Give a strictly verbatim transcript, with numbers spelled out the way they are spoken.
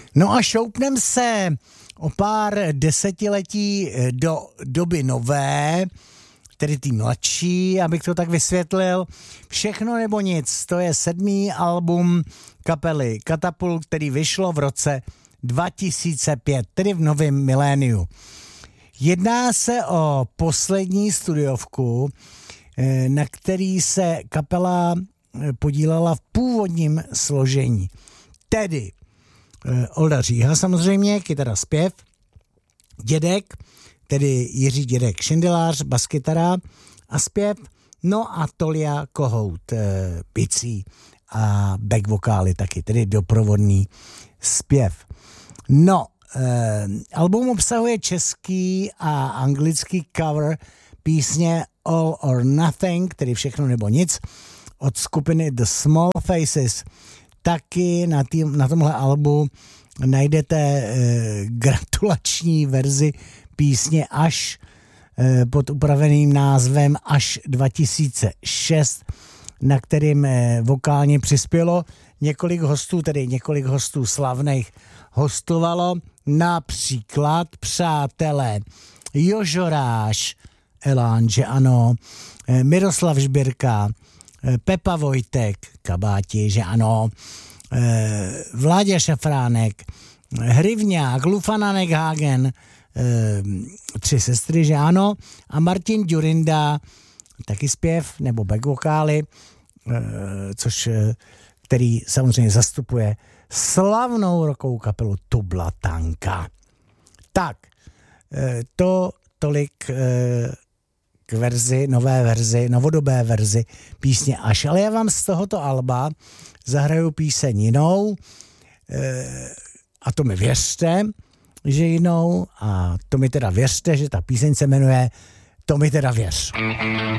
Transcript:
No a šoupnem se o pár desetiletí do doby nové, tedy tý mladší, abych to tak vysvětlil. Všechno nebo nic, to je sedmý album kapely Katapult, který vyšlo v roce dva tisíce pět, tedy v novém miléniu. Jedná se o poslední studiovku, na který se kapela podílela v původním složení. Tedy Olda Říha samozřejmě, kytara, zpěv, Dědek, tedy Jiří Dědek Šindelář, baskytara a zpěv, no a Tolia Kohout, bicí a back vokály taky, tedy doprovodný zpěv. No, eh, album obsahuje český a anglický cover písně All or Nothing, tedy Všechno nebo nic, od skupiny The Small Faces. Taky na, tý, na tomhle albu najdete eh, gratulační verzi písně Až eh, pod upraveným názvem Až dva tisíce šest, na kterým eh, vokálně přispělo několik hostů, tedy několik hostů slavných hostovalo, například přátelé Jožoráš, Elánže, ano, Miroslav Žbirka, Pepa Vojtek, Kabáti, že ano, Vláďa Šafránek, Hrivňák, Lufananek Hagen, Tři sestry, že ano, a Martin Ďurinda, taky zpěv nebo back vokály, což, který samozřejmě zastupuje slavnou rockovou kapelu Tublatanka. Tak, to tolik k verzi, nové verzi, novodobé verzi písně Až. Ale já vám z tohoto alba zahraju píseň jinou, a to mi věřte, že jinou, a to mi teda věřte, že ta píseň se jmenuje To mi teda věř.